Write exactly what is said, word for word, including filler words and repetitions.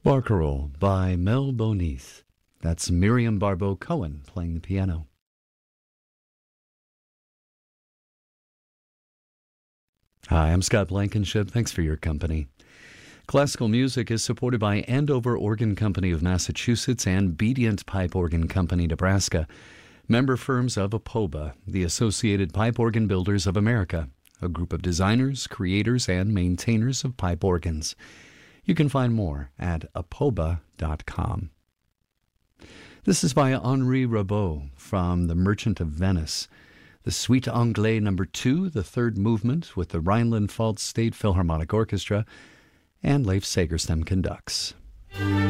Barcarolle by Mel Bonis. That's Miriam Barbeau Cohen playing the piano. Hi, I'm Scott Blankenship. Thanks for your company. Classical music is supported by Andover Organ Company of Massachusetts and Bedient Pipe Organ Company, Nebraska, member firms of APOBA, the Associated Pipe Organ Builders of America, a group of designers, creators, and maintainers of pipe organs. You can find more at apoba dot com. This is by Henri Rabault from The Merchant of Venice. The Suite Anglais number two, the third movement with the Rhineland-Pfalz State Philharmonic Orchestra, and Leif Segerstam conducts.